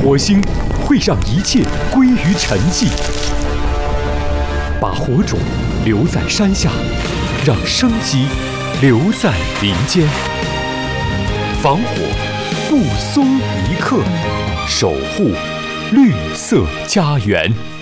火星会让一切归于沉寂，把火种留在山下，让生机留在林间。防火不松一刻，守护绿色家园。